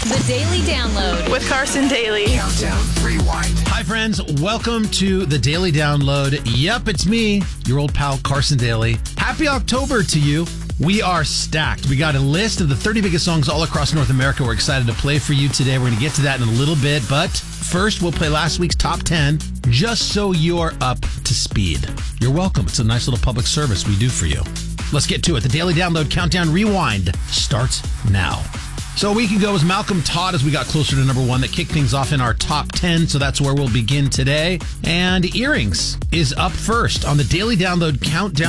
The Daily Download with Carson Daly. Countdown Rewind. Hi, friends. Welcome to the Daily Download. Yep, it's me, your old pal, Carson Daly. Happy October to you. We are stacked. We got a list of the 30 biggest songs all across North America we're excited to play for you today. We're going to get to that in a little bit, but first we'll play last week's top 10 just so you're up to speed. You're welcome. It's a nice little public service we do for you. Let's get to it. The Daily Download Countdown Rewind starts now. So a week ago was Malcolm Todd as we got closer to number one that kicked things off in our top 10. So that's where we'll begin today. And Earrings is up first on the Daily Download Countdown